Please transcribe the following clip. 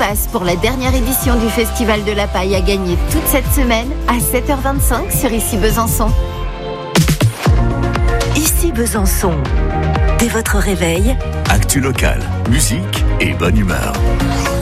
places pour la dernière édition du Festival de la Paille à gagner toute cette semaine à 7h25 sur Ici Besançon. Ici Besançon. Dès votre réveil, actu locale, musique et bonne humeur.